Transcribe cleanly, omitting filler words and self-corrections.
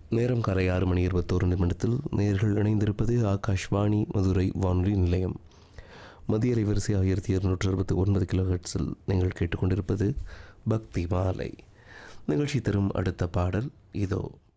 நேரம் காலை 6:21 நேர்கள் இணைந்திருப்பது ஆகாஷ்வாணி மதுரை வானொலி நிலையம். மதிய அலைவரிசை 1269 கிலோஹெர்ட்ஸில் நீங்கள் கேட்டுக்கொண்டிருப்பது பக்தி மாலை நிகழ்ச்சி. தரும் அடுத்த பாடல் இதோ.